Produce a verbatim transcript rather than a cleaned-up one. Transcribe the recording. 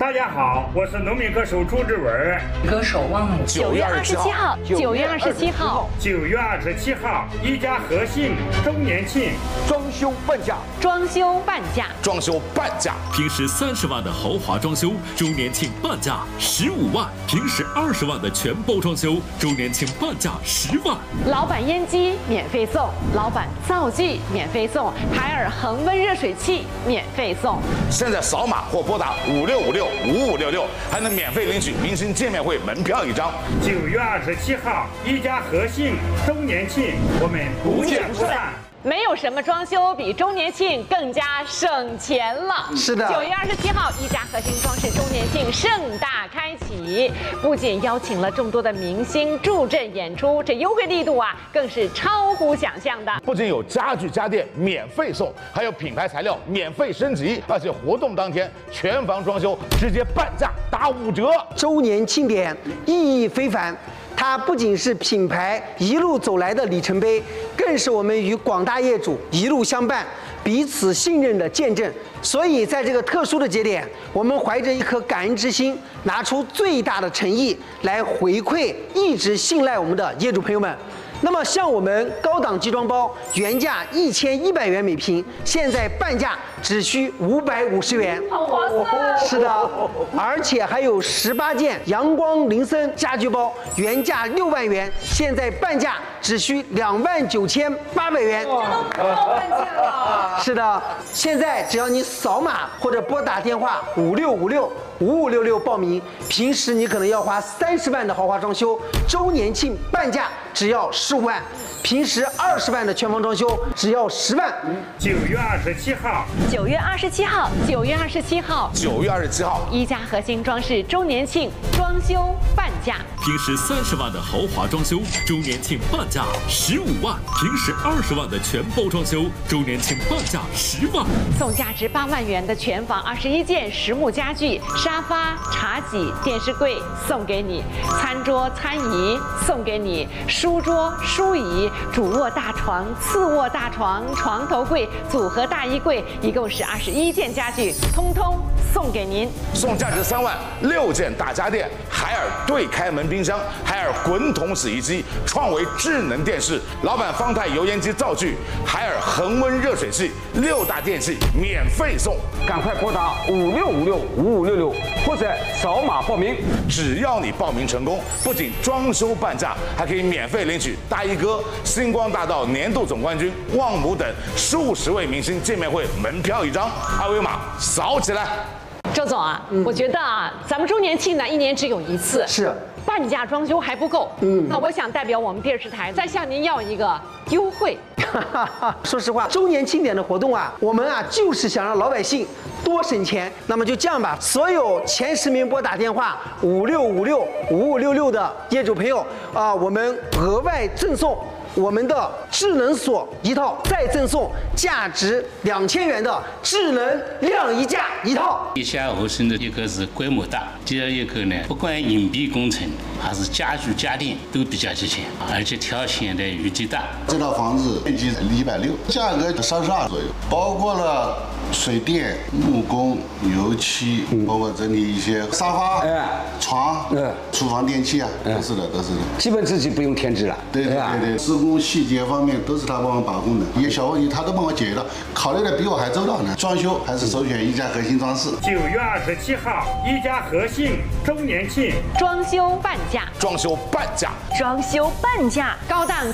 大家好，我是农民歌手朱志文。 歌手汪某。 九月二十七号，九月二十七号， 九月二十七号，一家和信周年庆， 装修半价， 装修半价， 装修半价。 平时三十万的豪华装修，周年庆半价十五万；平时二十万的全包装修，周年庆半价十万。 老板烟机免费送，老板灶具免费送，海尔恒温热水器免费送。 现在扫码或拨打五六五六五五六六，还能免费领取明星见面会门票一张。 九月二十七号，一家和信周年庆，我们不见不散。 没有什么装修比周年庆更加省钱了。 是的， 九月二十七号，一家核心装饰周年庆盛大开启，不仅邀请了众多的明星助阵演出，这优惠力度啊，更是超乎想象的。 不仅有家具家电免费送，还有品牌材料免费升级，而且活动当天全房装修直接半价打五折。 周年庆典意义非凡。它不仅是品牌一路走来的里程碑，更是我们与广大业主一路相伴、彼此信任的见证。所以，在这个特殊的节点，我们怀着一颗感恩之心，拿出最大的诚意来回馈一直信赖我们的业主朋友们。那么，像我们高档集装包，原价一千一百元每平，现在半价只需五百五十元， 好划算！ 是的，而且还有十八件阳光林森家居包，原价六万元，现在半价只需两万九千八百元。 这都不到半价了。 是的，现在只要你扫码或者拨打电话五六五六五五六六报名，平时你可能要花三十万的豪华装修，周年庆半价只要十五万，平时二十万的全房装修只要十万。 九月二十七号， 九月二十七号，九月二十七号， 九月二十七号， 一家核心装饰周年庆装修半价。 平时三十万的豪华装修，周年庆半价十五万；平时二十万的全包装修，周年庆半价十万。 送价值八万元的全房二十一件实木家具、沙发、茶几、电视柜送给你，餐桌、餐椅送给你，书桌、书椅、主卧大床、次卧大床、床头柜、组合大衣柜，一共是二十一件家具，通通送给您。 送价值三万六件大家电，海尔对开门冰箱，海尔滚筒洗衣机，创维智能电视，老板方太油烟机灶具，海尔恒温热水器，六大电器免费送。 赶快拨打五六五六五五六六或者扫码报名。 只要你报名成功，不仅装修半价，还可以免费领取大衣哥、星光大道年度总冠军旺姆等数十位明星见面会门票一张，二维码扫起来。 周总啊，嗯、我觉得啊，咱们周年庆呢一年只有一次， 是半价装修还不够。嗯，那我想代表我们电视台再向您要一个优惠。 说实话，周年庆典的活动啊，我们啊就是想让老百姓多省钱。那么就这样吧，所有前十名拨打电话五六五六五五六六的业主朋友啊，我们额外赠送我们的智能锁一套，再赠送价值两千元的智能晾衣架一套。 一家核心的一个是规模大，第二一个呢，不管隐蔽工程还是家具家电都比较齐全，而且条件的余地大。 这套房子面积一百六，价格三十二左右，包括了水电、木工、油漆，嗯、包括整理一些沙发、哎、床、嗯、厨房电器啊，都是的，都是的。 基本自己不用添置了。 对对对对，施工细节方面都是他帮我把控的，一些小问题他都帮我解决了，考虑的比我还周到呢。装修还是首选一家核心装饰。 九月二十七号，一家和信周年庆， 装修半价， 装修半价， 装修半价，高档